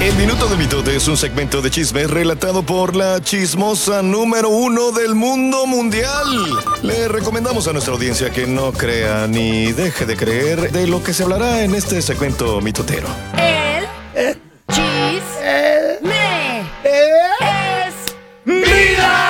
El Minuto de Mitote es un segmento de chismes relatado por la chismosa número 1 del mundo mundial. Le recomendamos a nuestra audiencia que no crea ni deje de creer de lo que se hablará en este segmento mitotero. El chisme es vida.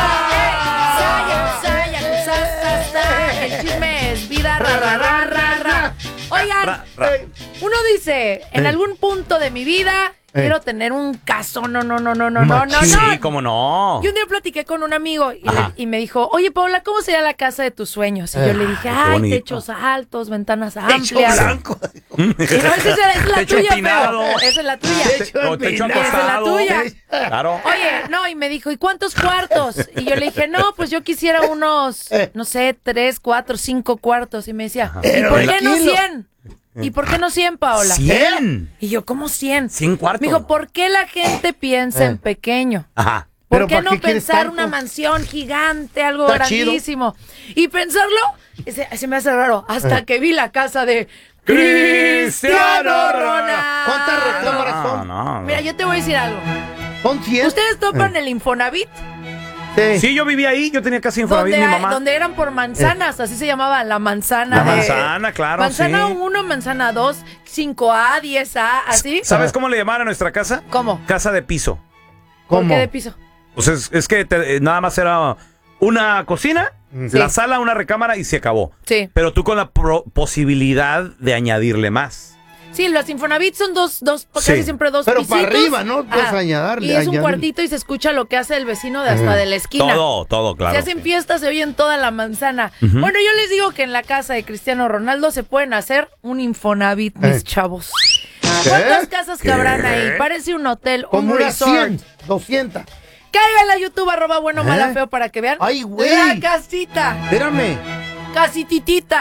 El chisme es vida. Oigan, uno dice, en algún punto de mi vida quiero tener un caso. No. Sí, cómo no. Y un día platiqué con un amigo y me dijo, oye, Paula, ¿cómo sería la casa de tus sueños? Y yo le dije, techos altos, ventanas amplias. Techo blanco. Y no, esa es la Techo tuya, empinado. feo. Esa es la tuya. O techo Esa es la acostado. tuya. Claro. Oye, no, y me dijo, ¿y cuántos cuartos? Y yo le dije, no, pues yo quisiera unos, no sé, 3, 4, 5 cuartos. Y me decía, ¿y por qué no 100? ¿Y por qué no 100, Paola? 100. Y yo, ¿cómo 100? 100 cuartos. Me dijo, ¿por qué la gente piensa en pequeño? Ajá. ¿Por ¿Pero qué para no qué quieres pensar tanto? una mansión gigante, algo Está chido. grandísimo? Y pensarlo, se me hace raro, hasta que vi la casa de Cristiano Ronaldo. ¿Cuántas recámaras son? No. Mira, yo te voy a decir algo. ¿Son 100? ¿Ustedes topan el Infonavit? Sí, yo vivía ahí, yo tenía casi Infonavit, mi mamá. Donde eran por manzanas, así se llamaba la manzana. La manzana, claro, Manzana sí. 1, manzana 2, 5A, 10A, así. ¿Sabes cómo le llamaban a nuestra casa? ¿Cómo? Casa de piso. ¿Por ¿Cómo? qué de piso? Pues es que nada más era una cocina, Sí. la sala, una recámara y se acabó. Sí. Pero tú con la posibilidad de añadirle más. Sí, los Infonavit son dos Sí. casi siempre dos Pero pisitos. para arriba, ¿no? Puedes Ajá. añadirle. Y es un cuartito y se escucha lo que hace el vecino de hasta de la esquina. Todo, claro. Se hacen fiestas, se oye en toda la manzana. Bueno, yo les digo que en la casa de Cristiano Ronaldo se pueden hacer un Infonavit, mis chavos. ¿Cuántas casas cabrán ahí? Parece un hotel, Como un unas resort. 100, 200. Cáiganle a YouTube, @bueno, mala, feo, para que vean. Ay, güey. La casita. Espérame. Casititita.